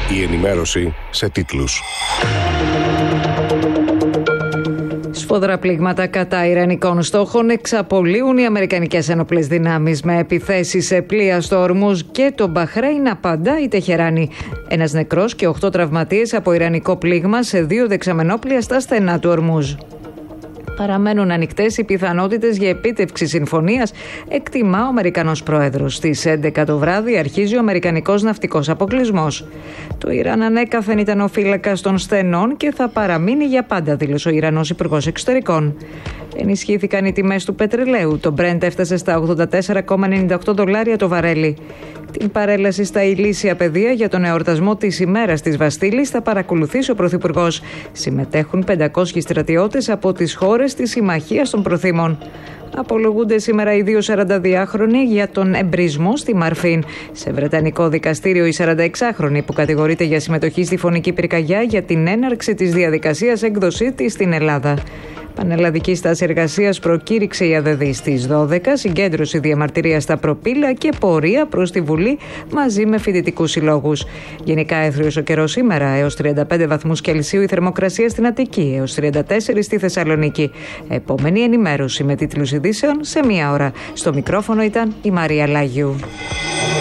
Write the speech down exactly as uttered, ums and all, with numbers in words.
Η ενημέρωση σε τίτλους. Σφοδρά πλήγματα κατά ιρανικών στόχων εξαπολύουν οι αμερικανικές ένοπλες δυνάμεις με επιθέσεις σε πλοία στο Ορμούζ και το Μπαχρέιν απαντά η Τεχεράνη. Ένας νεκρός και οκτώ τραυματίες από ιρανικό πλήγμα σε δύο δεξαμενόπλια στα στενά του Ορμούζ. Παραμένουν ανοιχτές οι πιθανότητες για επίτευξη συμφωνίας, εκτιμά ο Αμερικανός πρόεδρος. Στις έντεκα το βράδυ αρχίζει ο αμερικανικός ναυτικός αποκλεισμός. Το Ιράν ανέκαθεν ήταν ο φύλακας των στενών και θα παραμείνει για πάντα, δήλωσε ο Ιρανός Υπουργός Εξωτερικών. Ενισχύθηκαν οι τιμές του πετρελαίου. Το Brent έφτασε στα ογδόντα τέσσερα κόμμα ενενήντα οκτώ δολάρια το βαρέλι. Την παρέλαση στα ηλίσια πεδία για τον εορτασμό της ημέρας της Βαστίλης θα παρακολουθήσει ο Πρωθυπουργός. Συμμετέχουν πεντακόσιοι στρατιώτες από τις χώρες της Συμμαχίας των Προθήμων. Απολογούνται σήμερα οι δύο σαρανταδυάχρονοι για τον εμπρισμό στη Μαρφίν. Σε βρετανικό δικαστήριο η σαρανταεξάχρονη που κατηγορείται για συμμετοχή στη φωνική πυρκαγιά για την έναρξη της διαδικασίας έκδοσή της στην Ελλάδα. Πανελλαδική στάση εργασίας προκήρυξε η ΑΔΔ στις δώδεκα, συγκέντρωση διαμαρτυρίας στα προπύλα και πορεία προς τη Βουλή μαζί με φοιτητικούς συλλόγους. Γενικά έθριος ο καιρός σήμερα, έως τριάντα πέντε βαθμούς Κελσίου η θερμοκρασία στην Αττική, έως τριάντα τέσσερα στη Θεσσαλονίκη. Επόμενη ενημέρωση με τίτλους ειδήσεων σε μία ώρα. Στο μικρόφωνο ήταν η Μαρία Λάγιου.